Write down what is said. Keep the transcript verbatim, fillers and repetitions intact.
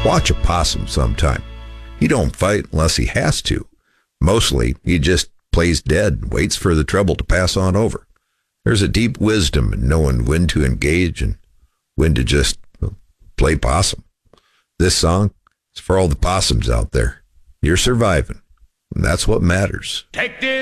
Watch a possum sometime. He don't fight unless he has to. Mostly, he just plays dead and waits for the trouble to pass on over. There's a deep wisdom in knowing when to engage and when to just play possum. This song is for all the possums out there. You're surviving, and that's what matters. Take this.